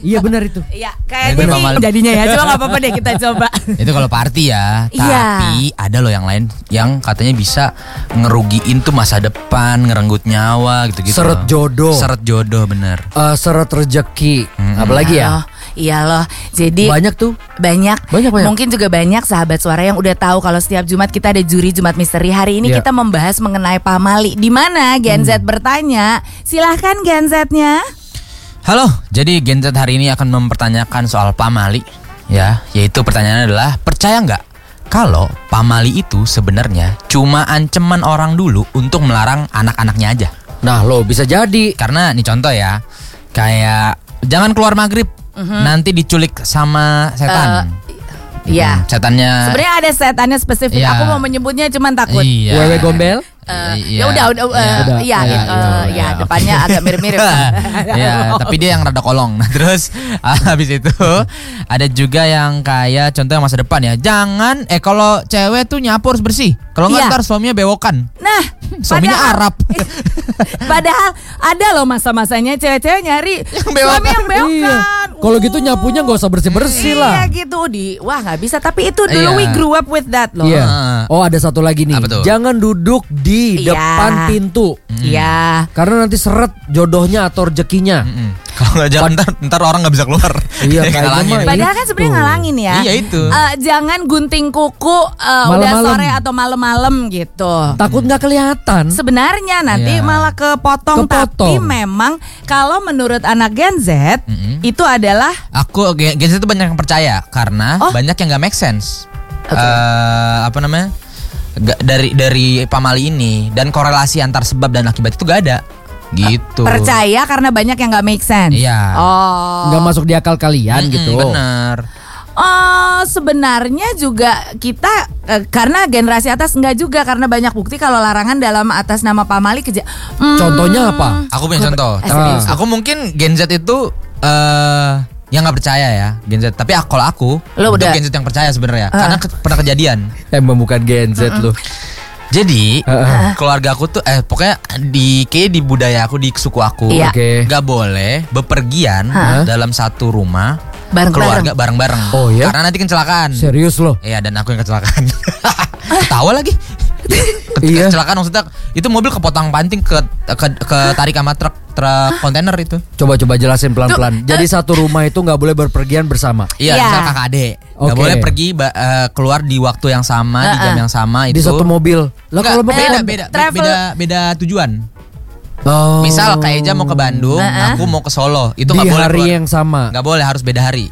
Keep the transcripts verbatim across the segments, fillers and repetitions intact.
Iya benar itu. Iya, kayaknya Itu sih pamali. jadinya ya. Cuma enggak apa-apa deh kita coba. Itu kalau party ya. Iya. Tapi ada loh yang lain yang katanya bisa ngerugiin tuh masa depan, ngerenggut nyawa gitu-gitu. Seret loh. jodoh. Seret jodoh bener. Eh, seret rezeki. Apalagi Iya loh, ya? Iya loh. Jadi Banyak tuh. banyak, Banyak, banyak. mungkin juga banyak sahabat suara yang udah tahu kalau setiap Jumat kita ada juri Jumat Misteri. Hari ini Iya. kita membahas mengenai pamali. Di mana Gen Z bertanya? Silahkan Gen Z-nya. Halo, jadi Gen Z hari ini akan mempertanyakan soal pamali. Ya, yaitu pertanyaannya adalah percaya nggak kalau pamali itu sebenarnya cuma ancaman orang dulu untuk melarang anak-anaknya aja. Nah lo bisa jadi. Karena nih contoh ya, kayak jangan keluar maghrib, nanti diculik sama setan. Iya. Hmm, setannya. Sebenarnya ada setannya spesifik. Iya. Aku mau menyebutnya cuman takut. Iya. Wewe gombel. Eh, Iya. Ya udah, udah, Iya. eh, Udah. iya, Iya, gitu. iya, Eh, iya. ya depannya agak mirip-mirip. Ya, tapi dia yang rada kolong. Nah, terus habis itu ada juga yang kayak contoh yang masa depan ya. Jangan eh kalau cewek tuh nyapu harus bersih. Kalau nggak Iya. ntar suaminya bewokan. Nah, Suaminya padahal- Arab. Padahal ada loh masa-masanya cewek-cewek nyari bewokan. suami yang bewokan. Iya. Kalau gitu nyapunya nggak usah bersih-bersih lah. Iya gitu di wah nggak bisa. Tapi itu dulu Iya. we grew up with that loh. Iya. Ah. Oh ada satu lagi nih. Apa tuh? Jangan duduk di Iya. depan pintu. Iya. Karena nanti seret jodohnya atau rezekinya. Mm-mm. Kalau nggak jalan ntar, ntar orang nggak bisa keluar. Iya, Kayak kayaknya ngalangin. mah Padahal kan itu. sebenarnya ngalangin ya. Iya, itu. Eh, jangan gunting kuku eh, udah Malam-malam. sore atau malam-malam gitu. Takut nggak kelihatan. Sebenarnya nanti Iya. malah kepotong, Kepotong. tapi memang kalau menurut anak Gen Z Mm-mm. itu adalah Aku Gen Z itu banyak yang percaya karena Oh. banyak yang nggak make sense. Oke. Eh, apa namanya? Ga- dari dari pamali ini dan korelasi antar sebab dan akibat itu gak ada. Gitu. percaya karena banyak yang nggak make sense. Iya. Oh. Nggak masuk di akal kalian Mm-mm, gitu. Bener. Oh, sebenarnya juga kita eh, karena generasi atas enggak juga karena banyak bukti kalau larangan dalam atas nama pamali keja. Hmm, Contohnya apa? Aku punya contoh. Eh, serius? Aku mungkin Gen Z itu eh yang nggak percaya ya Gen Z. Tapi aku- kalau aku Lo itu udah- Gen Z yang percaya sebenarnya. Ah. Karena ke- pernah kejadian. Emang bukan Gen Z lu. Jadi Heeh. keluarga aku tuh eh pokoknya di kayak di budaya aku di suku aku Iya. Oke. nggak boleh bepergian Hah? dalam satu rumah Bareng-bareng. keluarga bareng-bareng. Oh, ya? Karena nanti kecelakaan. Serius loh. Iya dan aku yang kecelakaan. Ketawa lagi. Ke- Iya. Kecelakaan maksudnya itu mobil kepotong panting ke ke, ke tarik sama truk truk kontainer itu. Coba-coba jelasin pelan-pelan. Tuh, Jadi satu rumah itu nggak boleh berpergian bersama. Iya, Iya. misal kakak adik nggak Oke. boleh pergi ba- eh, keluar di waktu yang sama di jam Uh-uh. yang sama itu. Di satu mobil. Lah Nggak, kalau mau beda, ke- beda, travel- beda beda tujuan. Oh. Misal Kak Eja mau ke Bandung, Uh-uh. aku mau ke Solo, itu di nggak boleh hari keluar. yang sama. Nggak boleh, harus beda hari.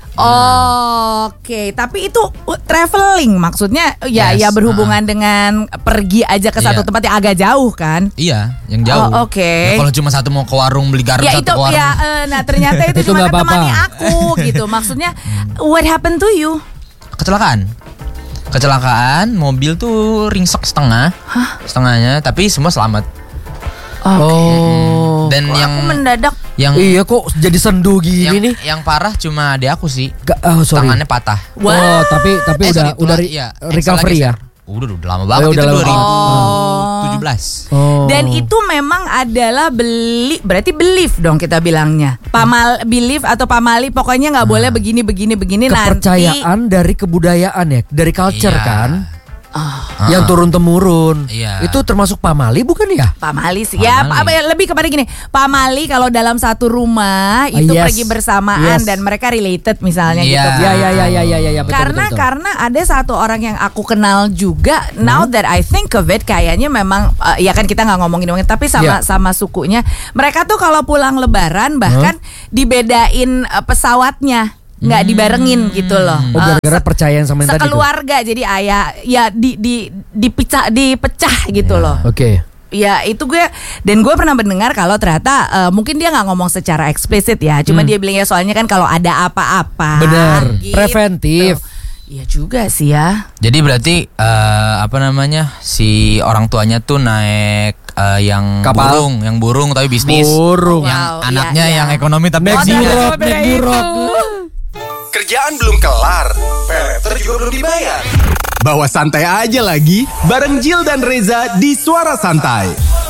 Oh, Oke, tapi itu uh, traveling maksudnya ya Yes, ya berhubungan dengan pergi aja ke satu Iya. tempat yang agak jauh kan? Iya, yang jauh. Oh, oke. Ya, kalau cuma satu mau ke warung beli garam Ya satu itu ke warung. ya eh, nah ternyata itu Itu cuma nggak apa-apa. menemani aku gitu. Maksudnya what happened to you? Kecelakaan. Kecelakaan, mobil tuh ringsek setengah, setengahnya, tapi semua selamat. Oh. Dan Kok yang aku mendadak yang Iya kok jadi sendu yang, gini nih. yang parah cuma adik aku sih, Ga- oh, sorry. tangannya patah. Oh, tapi tapi Eh, udah sorry, udah tulang- re- iya, recovery Excel ya. geser. Udah, udah lama banget Oh, itu udah lama. dua ribu Oh. tujuh belas. Oh. dan itu memang adalah beli berarti belief dong kita bilangnya. Pamal belief atau pamali pokoknya nggak boleh begini begini begini nanti. kepercayaan dari kebudayaan ya, dari culture Iya. kan. Ah. Yang turun temurun. Iya. Itu termasuk pamali bukan ya? Pamali sih. Ya, Pamali. apa ya, lebih kepada gini. Pamali kalau dalam satu rumah Ah, itu yes. pergi bersamaan Yes. dan mereka related misalnya Iya. gitu. Ya ya ya ya ya ya, ya betul, karena betul, betul. karena ada satu orang yang aku kenal juga. Now that I think of it, kayaknya memang uh, ya kan kita nggak ngomongin ngomongin, tapi sama Iya. sama sukunya. Mereka tuh kalau pulang Lebaran bahkan dibedain uh, pesawatnya, nggak dibarengin gitu loh. Oh, Uh, gara-gara se- percaya yang sama yang tadi tuh. sekeluarga jadi ayah ya di di dipecah dipecah gitu loh. Oke. Ya itu gue dan gue pernah mendengar kalau ternyata uh, mungkin dia nggak ngomong secara eksplisit ya, cuma dia bilang ya soalnya kan kalau ada apa-apa, Benar. gitu. Preventif. Iya juga sih ya. Jadi berarti eh, apa namanya si orang tuanya tuh naik eh, yang Kapal. burung, yang burung tapi bisnis. Burung. Yang Wow, anaknya iya, iya. yang ekonomi tapi Naik bisnis. buruk, naik buruk. Kerjaan belum kelar, payletter juga belum dibayar. Bawa santai aja lagi, bareng Jill dan Reza di Suara Santai.